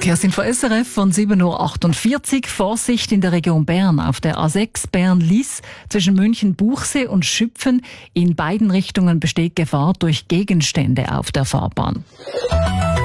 Verkehrsinfo SRF von 7.48 Uhr. Vorsicht in der Region Bern auf der A6 Bern-Lies zwischen München-Buchsee und Schüpfen. In beiden Richtungen besteht Gefahr durch Gegenstände auf der Fahrbahn.